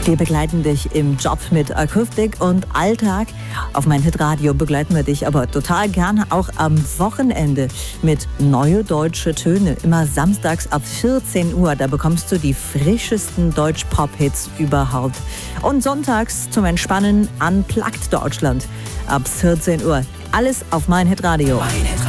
Wir begleiten dich im Job mit Akustik und Alltag. Auf mein Hitradio begleiten wir dich aber total gerne auch am Wochenende mit neue deutsche Töne. Immer samstags ab 14 Uhr, da bekommst du die frischesten Deutsch-Pop-Hits überhaupt. Und sonntags zum Entspannen Unplugged Deutschland ab 14 Uhr. Alles auf mein Hitradio.